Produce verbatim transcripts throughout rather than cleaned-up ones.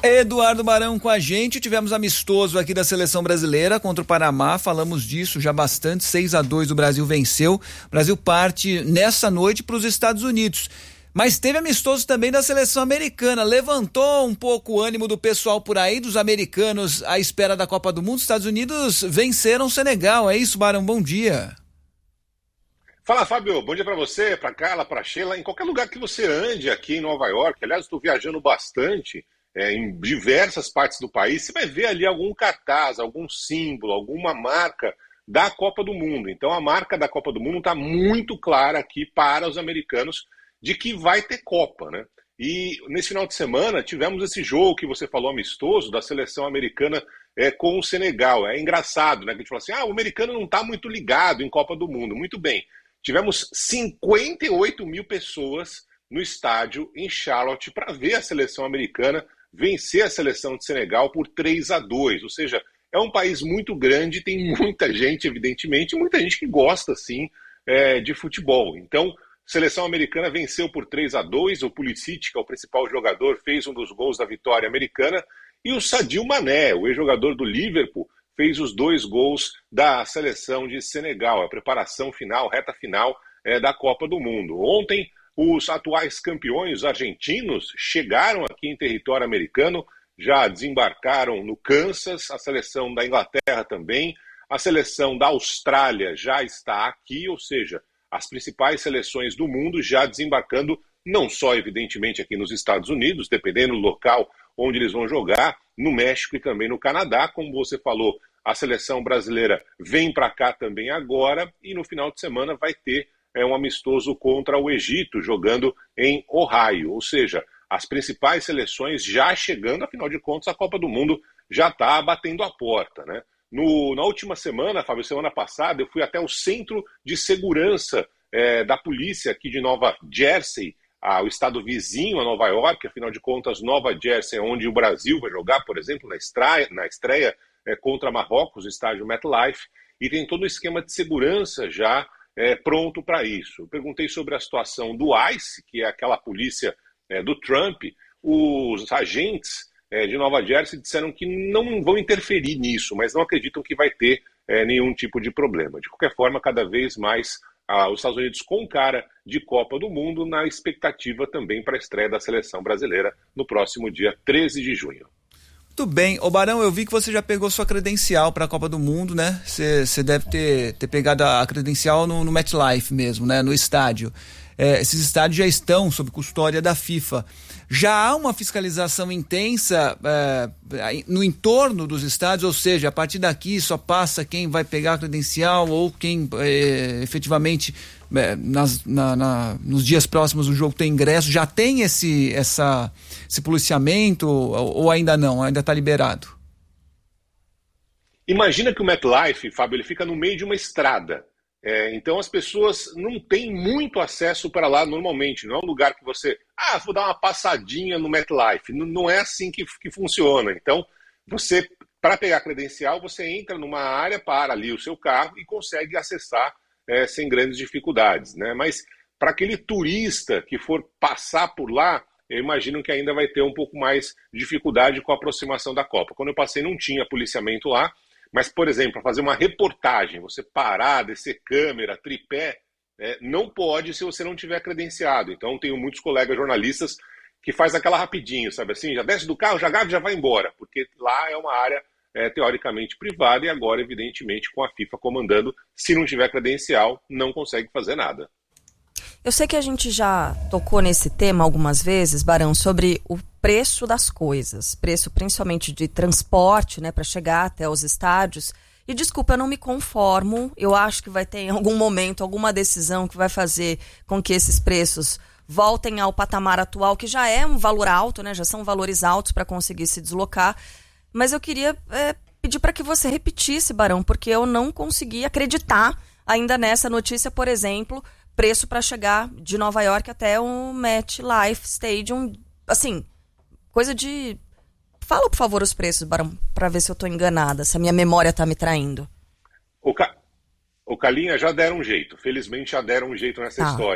Eduardo Barão com a gente, tivemos amistoso aqui da seleção brasileira contra o Panamá, falamos disso já bastante, seis a dois o Brasil venceu, o Brasil parte nessa noite para os Estados Unidos, mas teve amistoso também da seleção americana, levantou um pouco o ânimo do pessoal por aí, dos americanos à espera da Copa do Mundo. Os Estados Unidos venceram o Senegal, é isso, Barão, bom dia. Fala, Fábio, bom dia para você, para Carla, para Sheila, em qualquer lugar que você ande aqui em Nova York, aliás, estou viajando bastante, É, em diversas partes do país, você vai ver ali algum cartaz, algum símbolo, alguma marca da Copa do Mundo. Então a marca da Copa do Mundo está muito clara aqui para os americanos de que vai ter Copa, né? E nesse final de semana tivemos esse jogo que você falou amistoso da seleção americana é, com o Senegal. É engraçado, né? Que a gente fala assim, ah, o americano não está muito ligado em Copa do Mundo. Muito bem, tivemos cinquenta e oito mil pessoas no estádio em Charlotte para ver a seleção americana vencer a seleção de Senegal por três a dois, ou seja, é um país muito grande, tem muita gente, evidentemente, muita gente que gosta, sim, é, de futebol. Então, a seleção americana venceu por três a dois, o Pulisic, que é o principal jogador, fez um dos gols da vitória americana, e o Sadio Mané, o ex-jogador do Liverpool, fez os dois gols da seleção de Senegal, a preparação final, reta final é, da Copa do Mundo. Ontem, os atuais campeões os argentinos chegaram aqui em território americano, já desembarcaram no Kansas, a seleção da Inglaterra também, a seleção da Austrália já está aqui, ou seja, as principais seleções do mundo já desembarcando, não só evidentemente aqui nos Estados Unidos, dependendo do local onde eles vão jogar, no México e também no Canadá, como você falou, a seleção brasileira vem para cá também agora e no final de semana vai ter é um amistoso contra o Egito, jogando em Ohio. Ou seja, as principais seleções já chegando, afinal de contas, a Copa do Mundo já está batendo a porta, né? No, na última semana, Fábio, semana passada, eu fui até o Centro de Segurança é, da Polícia aqui de Nova Jersey, ah, o estado vizinho a Nova York, afinal de contas, Nova Jersey é onde o Brasil vai jogar, por exemplo, na estreia, na estreia é, contra Marrocos, no estádio MetLife, e tem todo o esquema de segurança já É, pronto para isso. Eu perguntei sobre a situação do ICE, que é aquela polícia é, do Trump. Os agentes é, de Nova Jersey disseram que não vão interferir nisso, mas não acreditam que vai ter é, nenhum tipo de problema. De qualquer forma, cada vez mais ah, os Estados Unidos com cara de Copa do Mundo, na expectativa também para a estreia da seleção brasileira no próximo dia treze de junho. Muito bem. Ô Barão, eu vi que você já pegou sua credencial para a Copa do Mundo, né? Você deve ter, ter pegado a credencial no, no MetLife mesmo, né? No estádio. É, esses estádios já estão sob custódia da FIFA. Já há uma fiscalização intensa é, no entorno dos estádios, ou seja, a partir daqui só passa quem vai pegar a credencial ou quem é, efetivamente é, nas, na, na, nos dias próximos do jogo tem ingresso. Já tem esse, essa, esse policiamento ou, ou ainda não? Ainda está liberado? Imagina que o MetLife, Fábio, ele fica no meio de uma estrada. É, então as pessoas não têm muito acesso para lá normalmente, não é um lugar que você, ah, vou dar uma passadinha no MetLife, não, não é assim que, que funciona. Então você, para pegar credencial, você entra numa área, para ali o seu carro e consegue acessar é, sem grandes dificuldades, né? Mas para aquele turista que for passar por lá, eu imagino que ainda vai ter um pouco mais de dificuldade com a aproximação da Copa. Quando eu passei não tinha policiamento lá, mas, por exemplo, para fazer uma reportagem, você parar, descer câmera, tripé, é, não pode se você não tiver credenciado. Então, tenho muitos colegas jornalistas que faz aquela rapidinho, sabe assim? Já desce do carro, já grava e já vai embora, porque lá é uma área é, teoricamente privada e agora, evidentemente, com a FIFA comandando, se não tiver credencial, não consegue fazer nada. Eu sei que a gente já tocou nesse tema algumas vezes, Barão, sobre o preço das coisas, preço principalmente de transporte, né, para chegar até os estádios. E desculpa, eu não me conformo, eu acho que vai ter em algum momento alguma decisão que vai fazer com que esses preços voltem ao patamar atual, que já é um valor alto, né, já são valores altos para conseguir se deslocar. Mas eu queria é, pedir para que você repetisse, Barão, porque eu não consegui acreditar ainda nessa notícia, por exemplo, preço para chegar de Nova York até o MetLife Stadium, assim, coisa de... Fala, por favor, os preços, Barão, para ver se eu estou enganada, se a minha memória está me traindo. O, Ca... o Calinha já deram um jeito, felizmente já deram um jeito nessa ah. história.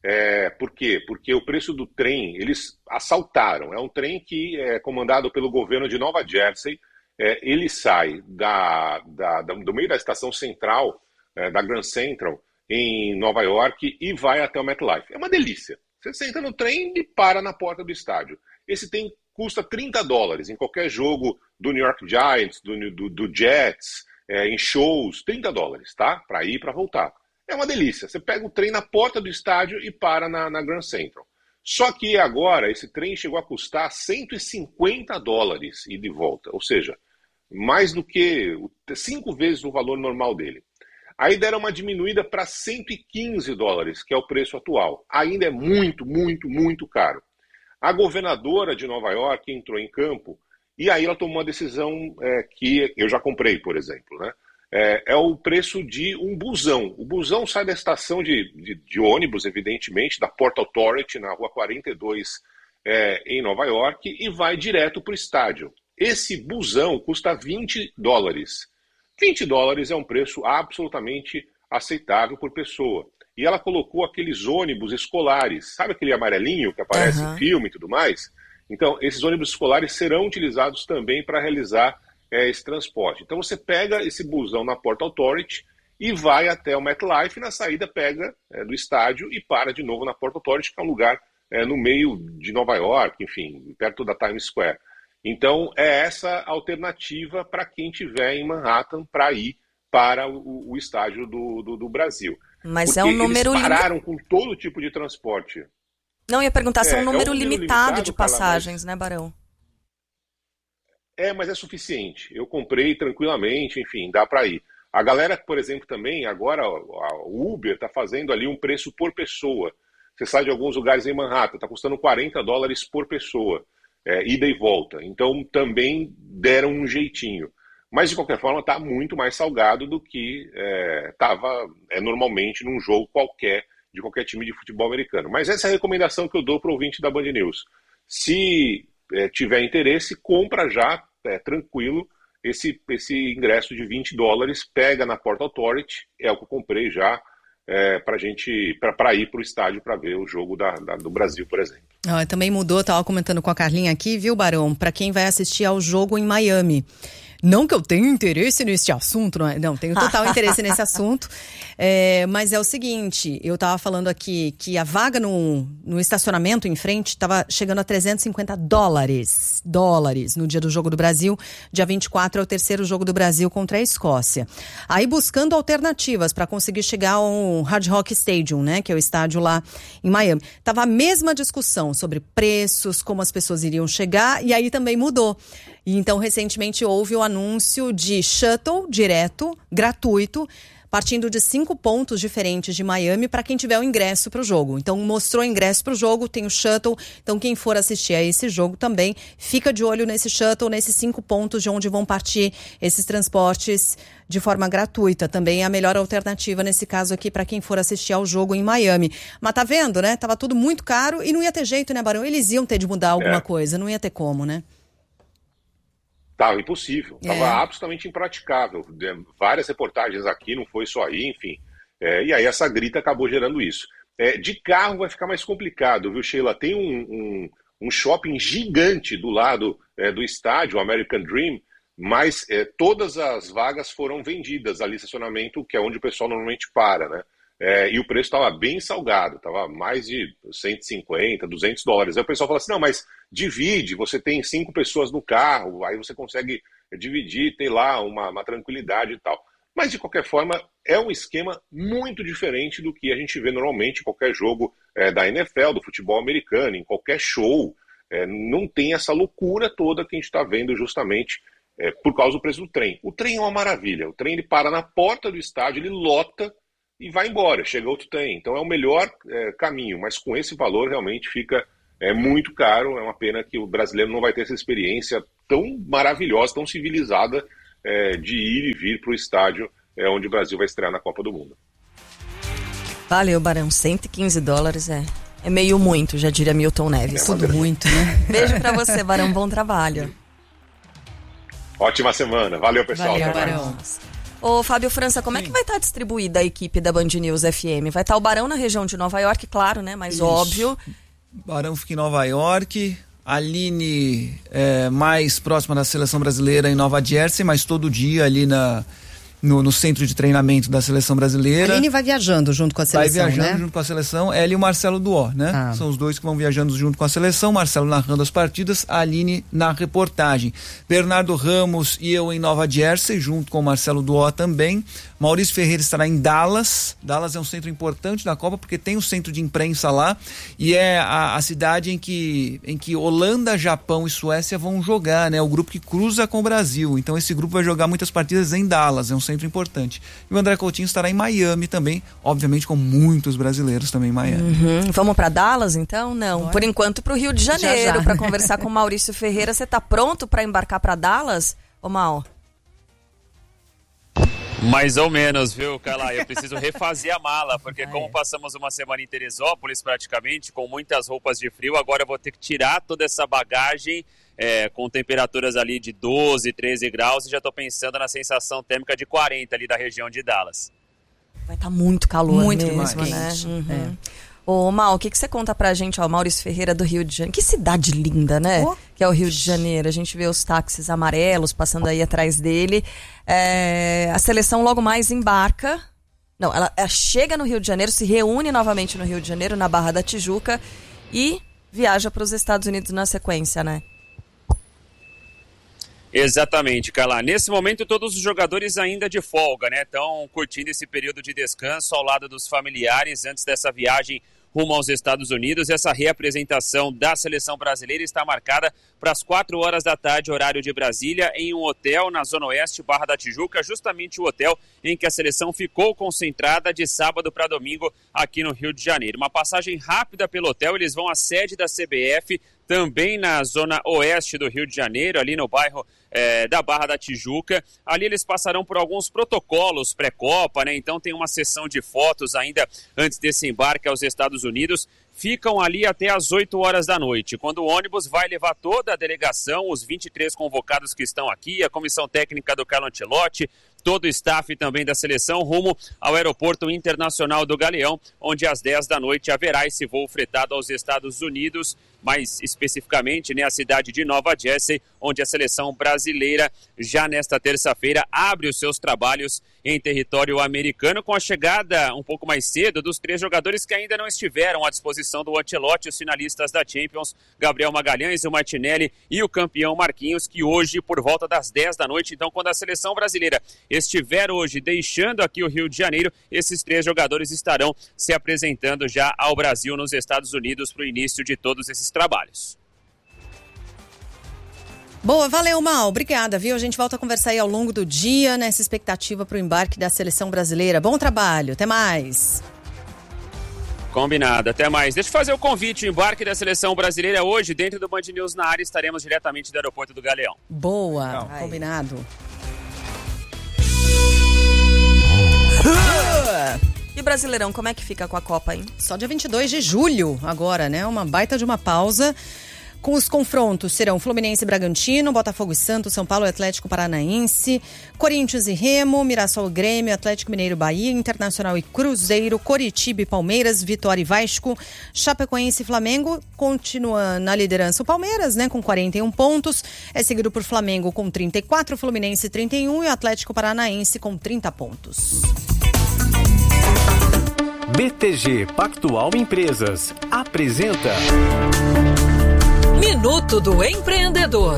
É, por quê? Porque o preço do trem, eles assaltaram. É um trem que é comandado pelo governo de Nova Jersey. É, ele sai da, da, da, do meio da estação central, é, da Grand Central, em Nova York, e vai até o MetLife. É uma delícia. Você senta no trem e para na porta do estádio. Esse trem custa trinta dólares em qualquer jogo do New York Giants, do, do, do Jets, é, em shows, trinta dólares, tá? Para ir e para voltar. É uma delícia. Você pega o trem na porta do estádio e para na, na Grand Central. Só que agora esse trem chegou a custar cento e cinquenta dólares ida e de volta. Ou seja, mais do que cinco vezes o valor normal dele. Aí deram uma diminuída para cento e quinze dólares, que é o preço atual. Ainda é muito, muito, muito caro. A governadora de Nova York entrou em campo e aí ela tomou uma decisão é, que eu já comprei, por exemplo, né? É, é o preço de um busão. O busão sai da estação de, de, de ônibus, evidentemente, da Port Authority, na rua quarenta e dois, é, em Nova York, e vai direto para o estádio. Esse busão custa vinte dólares. vinte dólares é um preço absolutamente aceitável por pessoa. E ela colocou aqueles ônibus escolares, sabe aquele amarelinho que aparece uhum. em filme e tudo mais? Então, esses ônibus escolares serão utilizados também para realizar é, esse transporte. Então, você pega esse busão na Port Authority e vai até o MetLife, e na saída pega é, do estádio e para de novo na Port Authority, que é um lugar é, no meio de Nova York, enfim, perto da Times Square. Então, é essa alternativa para quem estiver em Manhattan para ir para o, o estádio do, do, do Brasil. Mas Porque é um número eles pararam lim... com todo tipo de transporte. Não, ia perguntar se é, é um número, é um número limitado, limitado de passagens, Carla, mas... né, Barão? É, mas é suficiente. Eu comprei tranquilamente, enfim, dá para ir. A galera, por exemplo, também, agora o Uber está fazendo ali um preço por pessoa. Você sai de alguns lugares em Manhattan, está custando quarenta dólares por pessoa. É, ida e volta. Então também deram um jeitinho. Mas de qualquer forma está muito mais salgado do que estava é, é, normalmente num jogo qualquer, de qualquer time de futebol americano. Mas essa é a recomendação que eu dou para o ouvinte da Band News. Se é, tiver interesse, compra já, é, tranquilo, esse, esse ingresso de vinte dólares, pega na Port Authority, é o que eu comprei já, É, para gente, para ir para o estádio para ver o jogo da, da, do Brasil, por exemplo. Ah, também mudou, estava comentando com a Carlinha aqui, viu, Barão? Para quem vai assistir ao jogo em Miami. Não que eu tenha interesse nesse assunto, não, é? Não, tenho total interesse nesse assunto, é, mas é o seguinte, eu estava falando aqui que a vaga no, no estacionamento em frente estava chegando a trezentos e cinquenta dólares, dólares no dia do jogo do Brasil. Dia vinte e quatro é o terceiro jogo do Brasil contra a Escócia. Aí buscando alternativas para conseguir chegar ao Hard Rock Stadium, né, que é o estádio lá em Miami. Tava a mesma discussão sobre preços, como as pessoas iriam chegar, e aí também mudou. E então, recentemente, houve o anúncio de shuttle direto, gratuito, partindo de cinco pontos diferentes de Miami para quem tiver o ingresso para o jogo. Então, mostrou ingresso para o jogo, tem o shuttle. Então, quem for assistir a esse jogo também, fica de olho nesse shuttle, nesses cinco pontos de onde vão partir esses transportes de forma gratuita. Também é a melhor alternativa nesse caso aqui para quem for assistir ao jogo em Miami. Mas tá vendo, né? Tava tudo muito caro e não ia ter jeito, né, Barão? Eles iam ter de mudar alguma é. coisa, não ia ter como, né? Estava impossível, estava é. absolutamente impraticável. Várias reportagens aqui, não foi só aí, enfim. É, e aí essa grita acabou gerando isso. É, de carro vai ficar mais complicado, viu, Sheila? Tem um, um, um shopping gigante do lado é, do estádio, o American Dream, mas é, todas as vagas foram vendidas ali, estacionamento, que é onde o pessoal normalmente para, né? É, e o preço estava bem salgado, estava mais de cento e cinquenta, duzentos dólares. Aí o pessoal fala assim, não, mas divide, você tem cinco pessoas no carro, aí você consegue dividir, ter lá uma, uma tranquilidade e tal. Mas, de qualquer forma, é um esquema muito diferente do que a gente vê normalmente em qualquer jogo é, da N F L, do futebol americano, em qualquer show. É, não tem essa loucura toda que a gente está vendo justamente é, por causa do preço do trem. O trem é uma maravilha. O trem ele para na porta do estádio, ele lota e vai embora, chega outro trem. Então é o melhor é, caminho, mas com esse valor realmente fica é, muito caro. É uma pena que o brasileiro não vai ter essa experiência tão maravilhosa, tão civilizada é, de ir e vir para o estádio é, onde o Brasil vai estrear na Copa do Mundo. Valeu, Barão. cento e quinze dólares é, é meio muito, já diria Milton Neves. É Tudo grande. Muito, né? Beijo para você, Barão. Bom trabalho. Ótima semana. Valeu, pessoal. Valeu, Barão. Ô, Fábio França, como Sim. é que vai estar distribuída a equipe da Band News F M? Vai estar o Barão na região de Nova York, claro, né? Mas Isso. óbvio. Barão fica em Nova York, a Aline é, mais próxima da seleção brasileira em Nova Jersey, mas todo dia ali na... No, no centro de treinamento da seleção brasileira. A Aline vai viajando junto com a seleção, Vai viajando né? junto com a seleção, ela e o Marcelo Duó, né? Ah. São os dois que vão viajando junto com a seleção, Marcelo narrando as partidas, a Aline na reportagem. Bernardo Ramos e eu em Nova Jersey, junto com o Marcelo Duó também. Maurício Ferreira estará em Dallas. Dallas é um centro importante da Copa, porque tem o centro de imprensa lá, e é a, a cidade em que, em que Holanda, Japão e Suécia vão jogar, né? O grupo que cruza com o Brasil. Então esse grupo vai jogar muitas partidas em Dallas, é um centro importante. E o André Coutinho estará em Miami também, obviamente com muitos brasileiros também em Miami. Uhum. Vamos para Dallas então? Não. Bora. Por enquanto para o Rio de Janeiro, para conversar com o Maurício Ferreira. Você está pronto para embarcar para Dallas, ô Mal? Mais ou menos, viu, Carla? Eu preciso refazer a mala, porque ah, como é. passamos uma semana em Teresópolis praticamente, com muitas roupas de frio, agora eu vou ter que tirar toda essa bagagem é, com temperaturas ali de doze, treze graus, e já estou pensando na sensação térmica de quarenta ali da região de Dallas. Vai estar tá muito calor muito mesmo, mais né? quente. Uhum. É. Ô, Mal, o que, que você conta pra gente, ó, Maurício Ferreira do Rio de Janeiro? Que cidade linda, né? Oh. Que é o Rio de Janeiro. A gente vê os táxis amarelos passando aí atrás dele. É, a seleção logo mais embarca. Não, ela, ela chega no Rio de Janeiro, se reúne novamente no Rio de Janeiro, na Barra da Tijuca, e viaja para os Estados Unidos na sequência, né? Exatamente, Carla. Nesse momento, todos os jogadores ainda de folga, né? Estão curtindo esse período de descanso ao lado dos familiares antes dessa viagem rumo aos Estados Unidos. Essa reapresentação da seleção brasileira está marcada para as quatro horas da tarde, horário de Brasília, em um hotel na Zona Oeste, Barra da Tijuca, justamente o hotel em que a seleção ficou concentrada de sábado para domingo aqui no Rio de Janeiro. Uma passagem rápida pelo hotel, eles vão à sede da C B F, também na Zona Oeste do Rio de Janeiro, ali no bairro É, da Barra da Tijuca. Ali eles passarão por alguns protocolos pré-Copa, né? Então tem uma sessão de fotos ainda antes desse embarque aos Estados Unidos. Ficam ali até às oito horas da noite, quando o ônibus vai levar toda a delegação, os vinte e três convocados que estão aqui, a comissão técnica do Carlo Ancelotti, todo o staff também da seleção, rumo ao aeroporto internacional do Galeão, onde às dez da noite haverá esse voo fretado aos Estados Unidos, mais especificamente, né, a cidade de Nova Jersey, onde a seleção brasileira já nesta terça-feira abre os seus trabalhos em território americano, com a chegada um pouco mais cedo dos três jogadores que ainda não estiveram à disposição do Ancelotti, os finalistas da Champions, Gabriel Magalhães, o Martinelli e o campeão Marquinhos, que hoje, por volta das dez da noite, então quando a seleção brasileira estiver hoje deixando aqui o Rio de Janeiro, esses três jogadores estarão se apresentando já ao Brasil nos Estados Unidos para o início de todos esses trabalhos. Boa, valeu, Mal. Obrigada, viu? A gente volta a conversar aí ao longo do dia, nessa expectativa para o embarque da seleção brasileira. Bom trabalho, até mais. Combinado, até mais. Deixa eu fazer o convite, o embarque da seleção brasileira hoje, dentro do Band News na área, estaremos diretamente do aeroporto do Galeão. Boa, Legal. Combinado. E o Brasileirão, como é que fica com a Copa, hein? Só dia vinte e dois de julho agora, né? Uma baita de uma pausa. Com os confrontos serão Fluminense e Bragantino, Botafogo e Santos, São Paulo e Atlético Paranaense, Corinthians e Remo, Mirassol e Grêmio, Atlético Mineiro e Bahia, Internacional e Cruzeiro, Coritiba e Palmeiras, Vitória e Vasco, Chapecoense e Flamengo. Continua na liderança o Palmeiras, né, com quarenta e um pontos. É seguido por Flamengo com trinta e quatro, Fluminense trinta e um e Atlético Paranaense com trinta pontos. B T G Pactual Empresas apresenta Minuto do Empreendedor.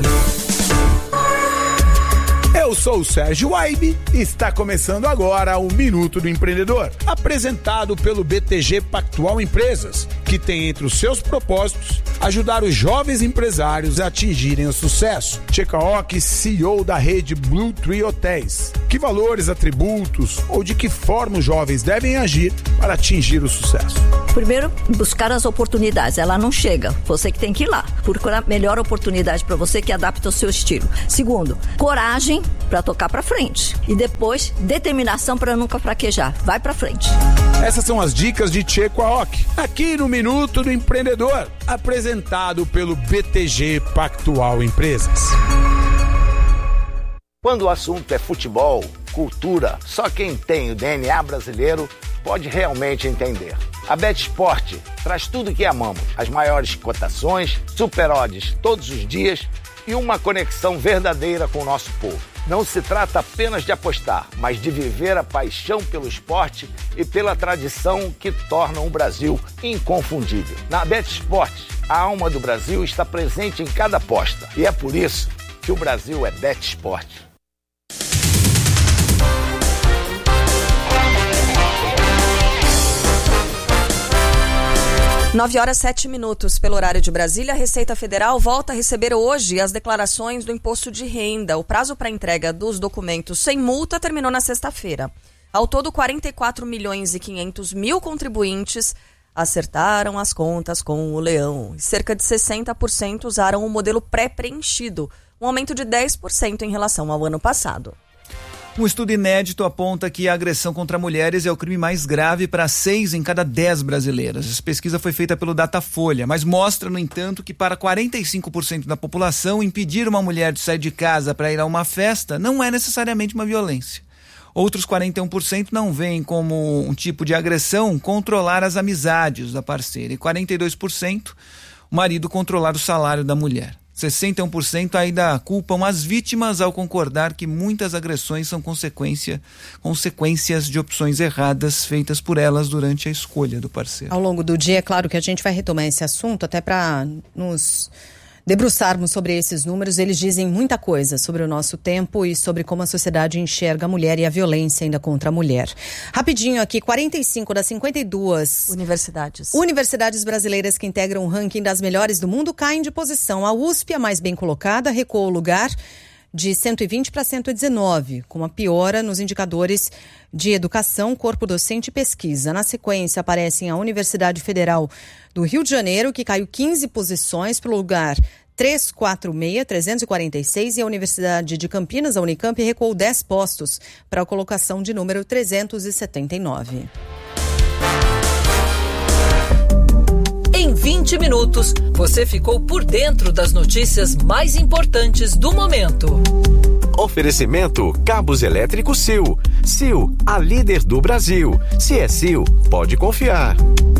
Eu sou o Sérgio Aibe e está começando agora o Minuto do Empreendedor, apresentado pelo B T G Pactual Empresas, que tem entre os seus propósitos ajudar os jovens empresários a atingirem o sucesso. Checaoc, C E O da rede Blue Tree Hotéis. Que valores, atributos ou de que forma os jovens devem agir para atingir o sucesso? Primeiro, buscar as oportunidades. Ela não chega, você que tem que ir lá. Procurar a melhor oportunidade para você que adapta ao seu estilo. Segundo, coragem para tocar para frente. E depois, determinação para nunca fraquejar. Vai para frente. Essas são as dicas de Checaoc, aqui no Minuto do Empreendedor, apresentado pelo B T G Pactual Empresas. Quando o assunto é futebol, cultura, só quem tem o D N A brasileiro pode realmente entender. A BetSport traz tudo que amamos, as maiores cotações, super odds todos os dias e uma conexão verdadeira com o nosso povo. Não se trata apenas de apostar, mas de viver a paixão pelo esporte e pela tradição que tornam o Brasil inconfundível. Na BetSport, a alma do Brasil está presente em cada aposta e é por isso que o Brasil é BetSport. nove horas sete minutos pelo horário de Brasília. A Receita Federal volta a receber hoje as declarações do imposto de renda. O prazo para entrega dos documentos sem multa terminou na sexta-feira. Ao todo, quarenta e quatro milhões e quinhentos mil contribuintes acertaram as contas com o leão. Cerca de sessenta por cento usaram o modelo pré-preenchido, um aumento de dez por cento em relação ao ano passado. Um estudo inédito aponta que a agressão contra mulheres é o crime mais grave para seis em cada dez brasileiras. Essa pesquisa foi feita pelo Datafolha, mas mostra, no entanto, que para quarenta e cinco por cento da população, impedir uma mulher de sair de casa para ir a uma festa não é necessariamente uma violência. Outros quarenta e um por cento não veem como um tipo de agressão controlar as amizades da parceira. E quarenta e dois por cento o marido controlar o salário da mulher. sessenta e um por cento ainda culpam as vítimas ao concordar que muitas agressões são consequência, consequências de opções erradas feitas por elas durante a escolha do parceiro. Ao longo do dia, é claro que a gente vai retomar esse assunto até para nos debruçarmos sobre esses números. Eles dizem muita coisa sobre o nosso tempo e sobre como a sociedade enxerga a mulher e a violência ainda contra a mulher. Rapidinho aqui, quarenta e cinco das cinquenta e duas universidades. Universidades brasileiras que integram o ranking das melhores do mundo caem de posição. A U S P, a mais bem colocada, recuou o lugar de cento e vinte para cento e dezenove, com uma piora nos indicadores de educação, corpo docente e pesquisa. Na sequência, aparecem a Universidade Federal do Rio de Janeiro, que caiu quinze posições para o lugar trezentos e quarenta e seis, trezentos e quarenta e seis, e a Universidade de Campinas, a Unicamp, recuou dez postos para a colocação de número trezentos e setenta e nove. Em vinte minutos, você ficou por dentro das notícias mais importantes do momento. Oferecimento Cabos Elétricos Sil. Sil, a líder do Brasil. Se é Sil, pode confiar.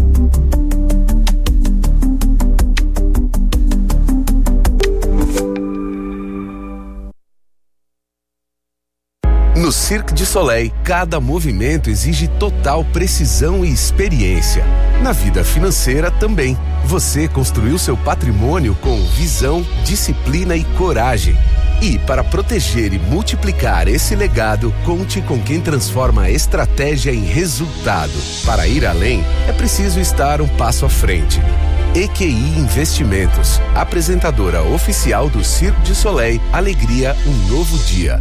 No Cirque du Soleil, cada movimento exige total precisão e experiência. Na vida financeira também. Você construiu seu patrimônio com visão, disciplina e coragem. E para proteger e multiplicar esse legado, conte com quem transforma a estratégia em resultado. Para ir além, é preciso estar um passo à frente. E Q I Investimentos, apresentadora oficial do Cirque du Soleil, alegria, um novo dia.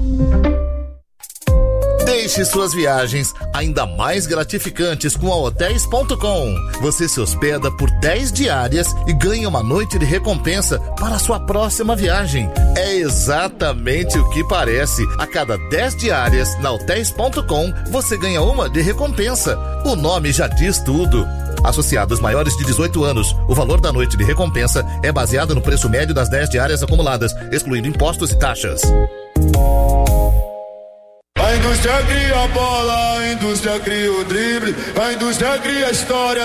Deixe suas viagens ainda mais gratificantes com a hotéis ponto com. Você se hospeda por dez diárias e ganha uma noite de recompensa para a sua próxima viagem. É exatamente o que parece. A cada dez diárias na hotéis ponto com, você ganha uma de recompensa. O nome já diz tudo. Associados maiores de dezoito anos, o valor da noite de recompensa é baseado no preço médio das dez diárias acumuladas, excluindo impostos e taxas. A indústria cria a bola, a indústria cria o drible, a indústria cria a história.